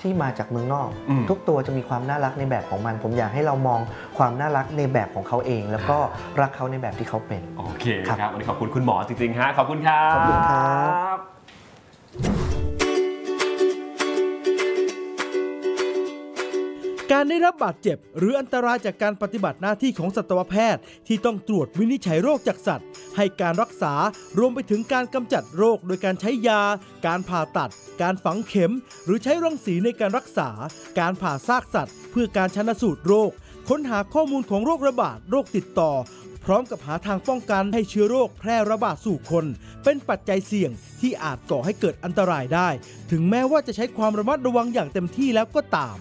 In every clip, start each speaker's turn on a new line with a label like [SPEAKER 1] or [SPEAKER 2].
[SPEAKER 1] ที่มาจากเมืองนอกทุกตัวจะมีความน่ารักในแบบของมันผมอยากให้เรามองความน่ารักในแบบของเขาเองแล้วก็รักเขาในแบบที่เขาเป็น
[SPEAKER 2] โอเคครับวันนี้ขอบคุณคุณหมอจริงๆฮะขอบคุณครับ
[SPEAKER 1] ขอบคุณครับ
[SPEAKER 3] การได้รับบาดเจ็บหรืออันตรายจากการปฏิบัติหน้าที่ของสัตวแพทย์ที่ต้องตรวจวินิจฉัยโรคจากสัตว์ให้การรักษารวมไปถึงการกำจัดโรคโดยการใช้ยาการผ่าตัดการฝังเข็มหรือใช้รังสีในการรักษาการผ่าซากสัตว์เพื่อการชันสูตรโรคค้นหาข้อมูลของโรคระบาดโรคติดต่อพร้อมกับหาทางป้องกันให้เชื้อโรคแพร่ระบาดสู่คนเป็นปัจจัยเสี่ยงที่อาจก่อให้เกิดอันตรายได้ถึงแม้ว่าจะใช้ความระมัดระวังอย่างเต็มที่แล้วก็ตาม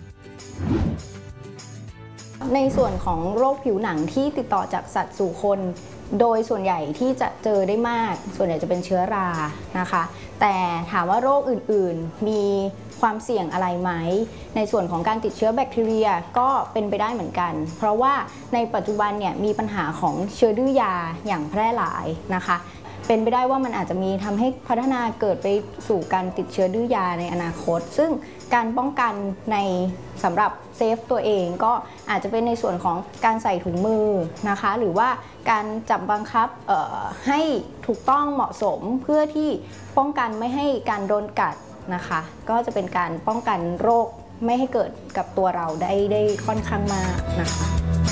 [SPEAKER 4] ในส่วนของโรคผิวหนังที่ติดต่อจากสัตว์สู่คนโดยส่วนใหญ่ที่จะเจอได้มากส่วนใหญ่จะเป็นเชื้อรานะคะแต่ถามว่าโรคอื่นๆมีความเสี่ยงอะไรไหมในส่วนของการติดเชื้อแบคทีเรียก็เป็นไปได้เหมือนกันเพราะว่าในปัจจุบันเนี่ยมีปัญหาของเชื้อดื้อยาอย่างแพร่หลายนะคะเป็นไปได้ว่ามันอาจจะมีทำให้พัฒนาเกิดไปสู่การติดเชื้อดื้อยาในอนาคตซึ่งการป้องกันในสำหรับเซฟตัวเองก็อาจจะเป็นในส่วนของการใส่ถุงมือนะคะหรือว่าการจับบังคับให้ถูกต้องเหมาะสมเพื่อที่ป้องกันไม่ให้การโดนกัดนะคะก็จะเป็นการป้องกันโรคไม่ให้เกิดกับตัวเราได้ค่อนข้างมากนะคะ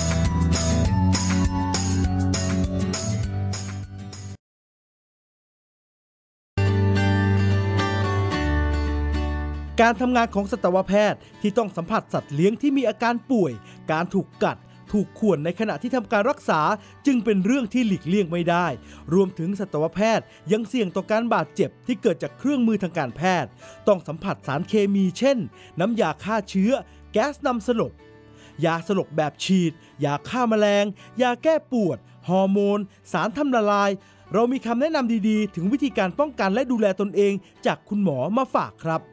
[SPEAKER 3] การทำงานของสัตวแพทย์ที่ต้องสัมผัสสัตว์เลี้ยงที่มีอาการป่วยการถูกกัดถูกข่วนในขณะที่ทำการรักษาจึงเป็นเรื่องที่หลีกเลี่ยงไม่ได้รวมถึงสัตวแพทย์ยังเสี่ยงต่อการบาดเจ็บที่เกิดจากเครื่องมือทางการแพทย์ต้องสัมผัสสารเคมีเช่นน้ำยาฆ่าเชื้อแก๊สนำสลบยาสลบแบบฉีดยาฆ่าแมลงยาแก้ปวดฮอร์โมนสารทำละลายเรามีคำแนะนำดีๆถึงวิธีการป้องกันและดูแลตนเองจากคุณหมอมาฝากครับ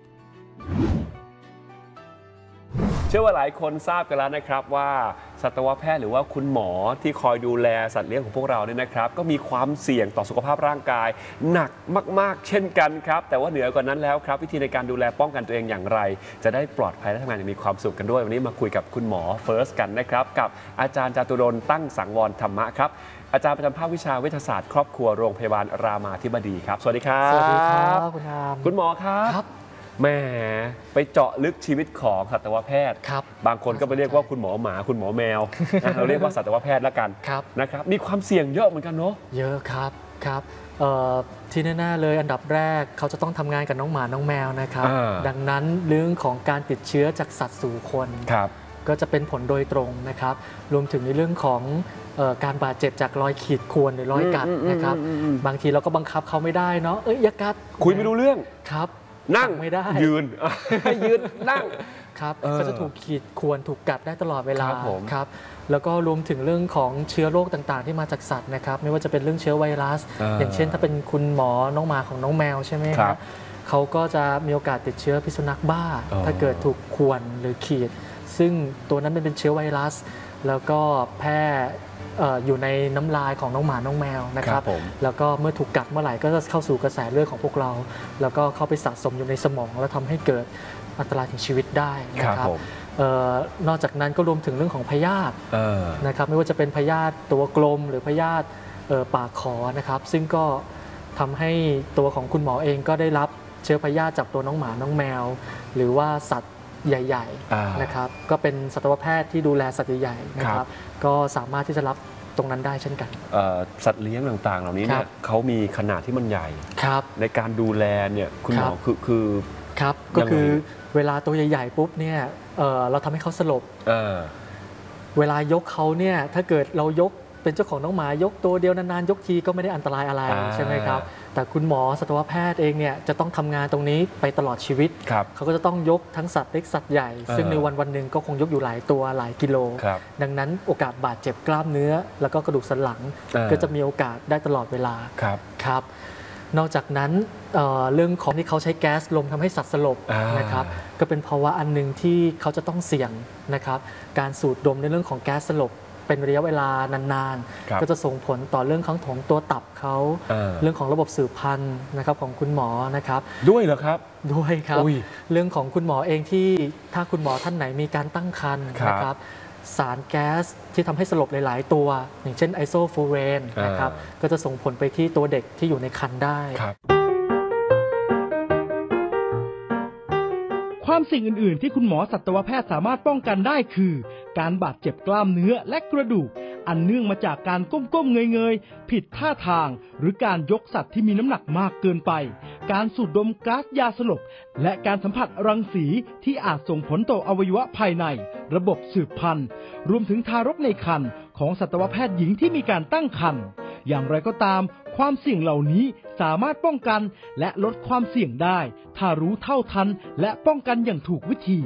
[SPEAKER 2] เชื่อว่าหลายคนทราบกันแล้วนะครับว่าสัตวแพทย์หรือว่าคุณหมอที่คอยดูแลสัตว์เลี้ยงของพวกเราเนี่ยนะครับก็มีความเสี่ยงต่อสุขภาพร่างกายหนักมากๆเช่นกันครับแต่ว่าเหนือกว่านั้นแล้วครับวิธีในการดูแลป้องกันตัวเองอย่างไรจะได้ปลอดภัยและทำงานอย่างมีความสุขกันด้วยวันนี้มาคุยกับคุณหมอเฟิร์สกันนะครับกับอาจารย์จตุรนต์ตั้งสังวรธรรมะครับอาจารย์ประจำภาควิชาเวชศาสตร์ครอบครัวโรงพยาบาลรามาธิบดีครับสวัสดีครับ
[SPEAKER 5] สวัสดีครับ
[SPEAKER 2] คุณหมอครับแม่ไปเจาะลึกชีวิตของสัตวแพทย์บางคนก็ไปเรียกว่าคุณหมอหมาคุณหมอแมวเราเรียกว่าสัตวแพทย์แล้วกันนะครับมีความเสี่ยงเยอะเหมือนกันเนาะ
[SPEAKER 5] เยอะครับที่แน่ๆเลยอันดับแรกเขาจะต้องทำงานกับน้องหมาน้องแมวนะครับดังนั้นเรื่องของการติดเชื้อจากสัตว์สู่คนก็จะเป็นผลโดยตรงนะครับรวมถึงในเรื่องของการบาดเจ็บจากรอยขีดข่วนหรือรอยกัดนะครับบางทีเราก็บังคับเขาไม่ได้เนาะอย่ากัด
[SPEAKER 2] คุยไม่รู้เรื่อง
[SPEAKER 5] ครับ
[SPEAKER 2] นั่ง
[SPEAKER 5] ไม่ได้
[SPEAKER 2] ยืนนั่ง
[SPEAKER 5] ครับก็จะถูกขีดข่วนถูกกัดได้ตลอดเวลาครับแล้วก็รวมถึงเรื่องของเชื้อโรคต่างๆที่มาจากสัตว์นะครับไม่ว่าจะเป็นเรื่องเชื้อไวรัสอย่างเช่นถ้าเป็นคุณหมอน้องหมาของน้องแมวใช่ไหมครับเขาก็จะมีโอกาสติดเชื้อพิษสุนัขบ้าถ้าเกิดถูกข่วนหรือขีดซึ่งตัวนั้นเป็นเชื้อไวรัสแล้วก็แพร่อยู่ในน้ำลายของน้องหมาน้องแมวนะครับแล้วก็เมื่อถูกกัดเมื่อไหร่ก็จะเข้าสู่กระแสเลือดของพวกเราแล้วก็เข้าไปสะสมอยู่ในสมองแล้วทำให้เกิดอันตรายถึงชีวิตได้นะครับนอกจากนั้นก็รวมถึงเรื่องของพยาธินะครับไม่ว่าจะเป็นพยาธิตัวกลมหรือพยาธิปากขอนะครับซึ่งก็ทำให้ตัวของคุณหมอเองก็ได้รับเชื้อพยาธิจากตัวน้องหมาน้องแมวหรือว่าสัตว์ใหญ่ๆนะครับก็เป็นสัตวแพทย์ที่ดูแลสัตว์ใหญ่ๆนะครับก็สามารถที่จะรับตรงนั้นได้เช่นกัน
[SPEAKER 2] สัตว์เลี้ยงต่างๆเหล่านี้เนี่ยเขามีขนาดที่มันใหญ่ในการดูแลเนี่ยคุณหมอคือ
[SPEAKER 5] ครับก็คือเวลาตัวใหญ่ๆปุ๊บเนี่ยเราทำให้เขาสลบเวลายกเขาเนี่ยถ้าเกิดเรายกเป็นเจ้าของน้องหมายกตัวเดียวนานๆยกทีก็ไม่ได้อันตรายอะไรใช่ไหมครับแต่คุณหมอสัตวแพทย์เองเนี่ยจะต้องทำงานตรงนี้ไปตลอดชีวิตเขาก็จะต้องยกทั้งสัตว์เล็กสัตว์ใหญ่ซึ่งในวันหนึ่งก็คงยกอยู่หลายตัวหลายกิโลดังนั้นโอกาสบาดเจ็บกล้ามเนื้อแล้วก็กระดูกสันหลังก็จะมีโอกาสได้ตลอดเวลาครับนอกจากนั้นเรื่องของที่เขาใช้แก๊สลมทำให้สัตว์สลบนะครับก็เป็นภาวะอันหนึ่งที่เขาจะต้องเสี่ยงนะครับการสูดดมในเรื่องของแก๊สสลบเป็นระยะเวลานานๆก็จะส่งผลต่อเรื่องของตัวตับเขาเรื่องของระบบสืบพันธุ์นะครับของคุณหมอนะครับ
[SPEAKER 2] ด้วยเหรอครับ
[SPEAKER 5] ด้วยครับเรื่องของคุณหมอเองที่ถ้าคุณหมอท่านไหนมีการตั้งครรภ์นะครับสารแก๊สที่ทำให้สลบหลายๆตัวอย่างเช่นไอโซฟูเรนนะครับก็จะส่งผลไปที่ตัวเด็กที่อยู่ในครรภ์ได้
[SPEAKER 3] ความเสี่ยงอื่นๆที่คุณหมอสัตวแพทย์สามารถป้องกันได้คือการบาดเจ็บกล้ามเนื้อและกระดูกอันเนื่องมาจากการก้มๆเงยๆผิดท่าทางหรือการยกสัตว์ที่มีน้ำหนักมากเกินไปการสูดดมก๊าซยาสลบและการสัมผัสรังสีที่อาจส่งผลต่ออวัยวะภายในระบบสืบพันธุ์รวมถึงทารกในครรภ์ของสัตวแพทย์หญิงที่มีการตั้งครรภ์อย่างไรก็ตามความเสี่ยงเหล่านี้สามารถป้องกันและลดความเสี่ยงได้ถ้ารู้เท่าทันและป้องกันอย่างถูกวิธี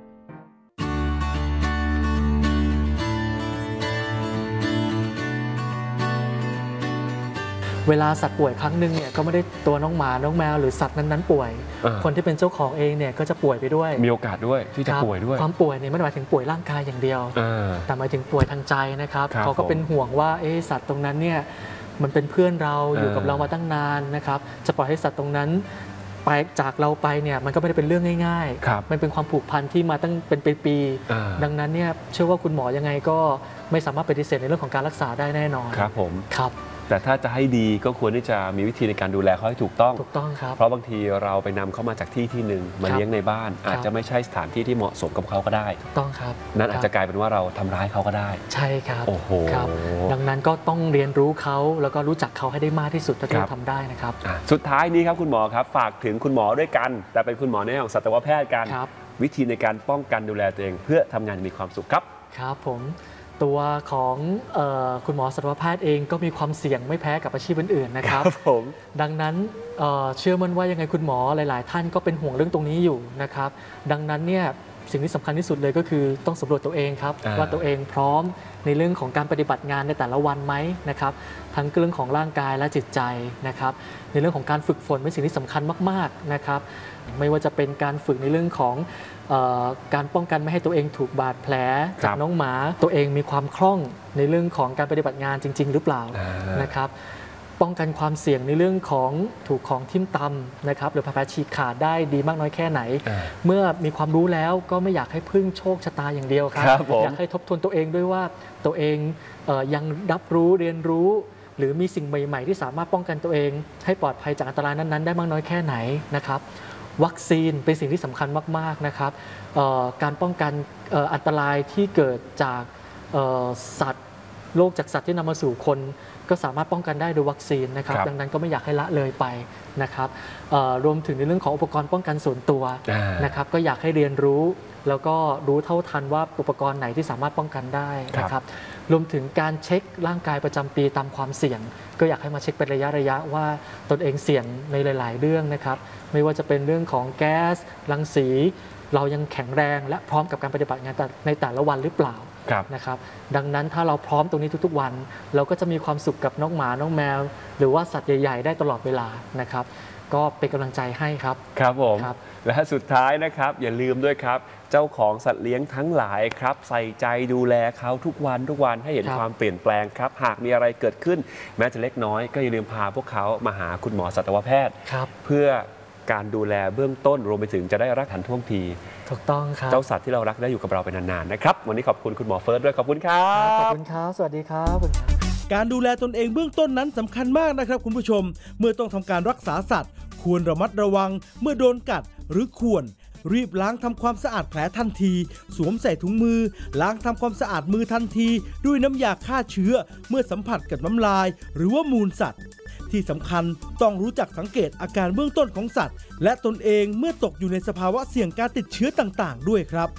[SPEAKER 5] เวลาสัตว์ป่วยครั้งหนึ่งเนี่ยก็ไม่ได้ตัวน้องหมาน้องแมวหรือสัตว์นั้นๆป่วยคนที่เป็นเจ้าของเองเนี่ยก็จะป่วยไปด้วย
[SPEAKER 2] มีโอกาสด้วยที่จะป่วยด้วย
[SPEAKER 5] ความป่วยเนี่ยไม่ได้หมายถึงป่วยร่างกายอย่างเดียวแต่หมายถึงป่วยทางใจนะครับเขาก็เป็นห่วงว่าสัตว์ตรงนั้นเนี่ยมันเป็นเพื่อนเราอยู่กับเรามาตั้งนานนะครับจะปล่อยให้สัตว์ตรงนั้นไปจากเราไปเนี่ยมันก็ไม่ได้เป็นเรื่องง่ายๆมันเป็นความผูกพันที่มาตั้งเป็นปีๆดังนั้นเนี่ยเชื่อว่าคุณหมอยังไงก็ไม่สามารถปฏิเสธในเรื่องของการรักษาได้แน่นอน
[SPEAKER 2] ครับผม
[SPEAKER 5] ครับ
[SPEAKER 2] แต่ถ้าจะให้ดีก็ควรที่จะมีวิธีในการดูแลเขาให้ถูกต้อง
[SPEAKER 5] ครับ
[SPEAKER 2] เพราะบางทีเราไปนำเขามาจากที่หนึ่งมาเลี้ยงในบ้านอาจจะไม่ใช่สถานที่ที่เหมาะสมกับเขาก็ได้
[SPEAKER 5] ถูกต้องครับ
[SPEAKER 2] นั่นอาจจะกลายเป็นว่าเราทำร้ายเขาก็ได้
[SPEAKER 5] ใช่ครับ
[SPEAKER 2] โอ้โห
[SPEAKER 5] ดังนั้นก็ต้องเรียนรู้เขาแล้วก็รู้จักเขาให้ได้มากที่สุดเท่าที่ทำได้นะครับ
[SPEAKER 2] สุดท้ายนี้ครับคุณหมอครับฝากถึงคุณหมอด้วยกันแต่เป็นคุณหมอในของสัตวแพทย์กันวิธีในการป้องกันดูแลตัวเองเพื่อทำงานมีความสุขครับ
[SPEAKER 5] ครับผมตัวของคุณหมอสัตวแพทย์เองก็มีความเสี่ยงไม่แพ้กับอาชีพอื่นๆนะครับดังนั้นเชื่อมั่นว่ายังไงคุณหมอหลายๆท่านก็เป็นห่วงเรื่องตรงนี้อยู่นะครับดังนั้นเนี่ยสิ่งที่สำคัญที่สุดเลยก็คือต้องสำรวจตัวเองครับว่าตัวเองพร้อมในเรื่องของการปฏิบัติงานในแต่ละวันไหมนะครับทั้งเรื่องของร่างกายและจิตใจนะครับในเรื่องของการฝึกฝนเป็นสิ่งที่สำคัญมากๆนะครับไม่ว่าจะเป็นการฝึกในเรื่องของการป้องกันไม่ให้ตัวเองถูกบาดแผลจากน้องหมาตัวเองมีความคล่องในเรื่องของการปฏิบัติงานจริงๆหรือเปล่านะครับป้องกันความเสี่ยงในเรื่องของถูกของทิ่มตำนะครับหรือแผลฉีกขาดได้ดีมากน้อยแค่ไหนเมื่อมีความรู้แล้วก็ไม่อยากให้พึ่งโชคชะตาอย่างเดียวครับอยากให้ทบทวนตัวเองด้วยว่าตัวเองยังรับรู้เรียนรู้หรือมีสิ่งใหม่ๆที่สามารถป้องกันตัวเองให้ปลอดภัยจากอันตรายนั้นๆได้มากน้อยแค่ไหนนะครับวัคซีนเป็นสิ่งที่สำคัญมากๆนะครับการป้องกันอันตรายที่เกิดจากสัตว์โรคจากสัตว์ที่นำมาสู่คนก็สามารถป้องกันได้โดยวัคซีนนะครับดังนั้นก็ไม่อยากให้ละเลยไปนะครับรวมถึงในเรื่องของอุปกรณ์ป้องกันส่วนตัวนะครับก็อยากให้เรียนรู้แล้วก็รู้เท่าทันว่าอุปกรณ์ไหนที่สามารถป้องกันได้นะครับรวมถึงการเช็คร่างกายประจำปีตามความเสี่ยงก็อยากให้มาเช็คเป็นระยะว่าตนเองเสี่ยงในหลายๆเรื่องนะครับไม่ว่าจะเป็นเรื่องของแก๊สรังสีเรายังแข็งแรงและพร้อมกับการปฏิบัติงานในแต่ละวันหรือเปล่านะครับดังนั้นถ้าเราพร้อมตรงนี้ทุกๆวันเราก็จะมีความสุขกับน้องหมาน้องแมวหรือว่าสัตว์ใหญ่ๆได้ตลอดเวลานะครับก็เป็นกำลังใจให้ครับ
[SPEAKER 2] ครับผมและสุดท้ายนะครับอย่าลืมด้วยครับเจ้าของสัตว์เลี้ยงทั้งหลายครับใส่ใจดูแลเขาทุกวันให้เห็นความเปลี่ยนแปลงครับหากมีอะไรเกิดขึ้นแม้จะเล็กน้อยก็อย่าลืมพาพวกเขามาหาคุณหมอสัตวแพทย์เพื่อการดูแลเบื้องต้นรวมไปถึงจะได้รักทันท่วงที
[SPEAKER 5] ถูกต้องครับ
[SPEAKER 2] เจ้าสัตว์ที่เรารักได้อยู่กับเราเป็นนานๆนะครับวันนี้ขอบคุณคุณหมอเฟิร์สด้วยขอบคุณครับ
[SPEAKER 5] ขอบคุณครับสวัสดีครับ
[SPEAKER 3] การดูแลตนเองเบื้องต้นนั้นสำคัญมากนะครับคุณผู้ชมเมื่อต้องทำการรักษาสัตว์ควรระมัดระวังเมื่อโดนกัดหรือข่วนรีบล้างทำความสะอาดแผลทันทีสวมใส่ถุงมือล้างทำความสะอาดมือทันทีด้วยน้ำยาฆ่าเชื้อเมื่อสัมผัสกับน้ำลายหรือว่ามูลสัตว์ที่สำคัญต้องรู้จักสังเกตอาการเบื้องต้นของสัตว์และตนเองเมื่อตกอยู่ในสภาวะเสี่ยงการติดเชื้อต่างๆด้วยครับ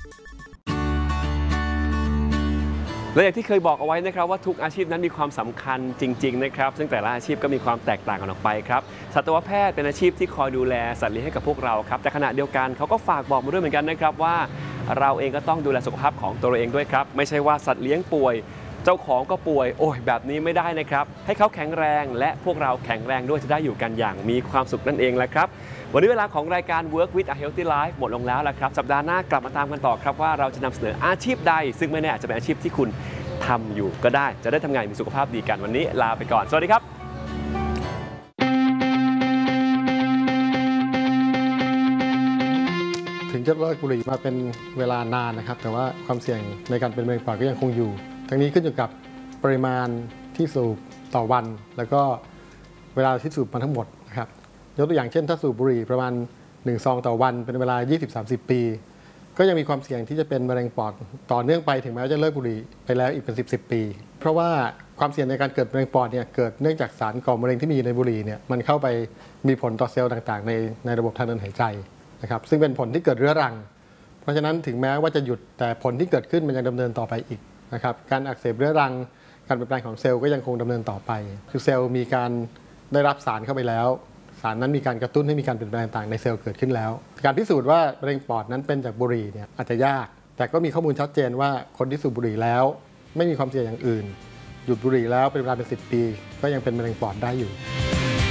[SPEAKER 2] และอย่างที่เคยบอกเอาไว้นะครับว่าทุกอาชีพนั้นมีความสำคัญจริงๆนะครับซึ่งแต่ละอาชีพก็มีความแตกต่างกันออกไปครับสัตวแพทย์เป็นอาชีพที่คอยดูแลสัตว์เลี้ยงให้กับพวกเราครับแต่ขณะเดียวกันเขาก็ฝากบอกมาด้วยเหมือนกันนะครับว่าเราเองก็ต้องดูแลสุขภาพของตัวเราเองด้วยครับไม่ใช่ว่าสัตว์เลี้ยงป่วยเจ้าของก็ป่วยโอ้ยแบบนี้ไม่ได้นะครับให้เขาแข็งแรงและพวกเราแข็งแรงด้วยจะได้อยู่กันอย่างมีความสุขนั่นเองแหละครับวันนี้เวลาของรายการ Work with a Healthy Life หมดลงแล้วละครับสัปดาห์หน้ากลับมาตามกันต่อครับว่าเราจะนำเสนออาชีพใดซึ่งไม่แน่อาจจะเป็นอาชีพที่คุณถทำอยู่ก็ได้จะได้ทำงานมีสุขภาพดีกันวันนี้ลาไปก่อนสวัสดีครับ
[SPEAKER 6] ถึงจะเลิกบุหรี่มาเป็นเวลานานนะครับแต่ว่าความเสี่ยงในการเป็นมะเร็งปอดก็ยังคงอยู่ทั้งนี้ขึ้นอยู่กับปริมาณที่สูบต่อวันแล้วก็เวลาที่สูบมาทั้งหมดนะครับยกตัวอย่างเช่นถ้าสูบบุหรี่ประมาณ1 ซองต่อวันเป็นเวลา 20-30 ปีก็ยังมีความเสี่ยงที่จะเป็นมะเร็งปอดต่อเนื่องไปถึงแม้ว่าจะเลิกบุหรี่ไปแล้วอีกเป็น10 ปีเพราะว่าความเสี่ยงในการเกิดมะเร็งปอดเนี่ยเกิดเนื่องจากสารก่อมะเร็งที่มีอยู่ในบุหรี่เนี่ยมันเข้าไปมีผลต่อเซลล์ต่างๆในระบบทางเดินหายใจนะครับซึ่งเป็นผลที่เกิดเรื้อรังเพราะฉะนั้นถึงแม้ว่าจะหยุดแต่ผลที่เกิดขึ้นมันยังดำเนินต่อไปอีกนะครับการอักเสบเรื้อรังการเปลี่ยนแปลงของเซลล์ก็ยังคงดำเนินต่อไปคือเซลล์มีการได้รับสารเข้าไปแล้วสารนั้นมีการกระตุ้นให้มีการเปลี่ยนแปลงต่างๆในเซลล์เกิดขึ้นแล้วการพิสูจน์ว่ามะเร็งปอดนั้นเป็นจากบุหรี่เนี่ยอาจจะยากแต่ก็มีข้อมูลชัดเจนว่าคนที่สูบบุหรี่แล้วไม่มีความเสี่ยงอย่างอื่นหยุดบุหรี่แล้วเป็นเวลาเป็น10 ปีก็ยังเป็นมะเร็งปอดได้อยู่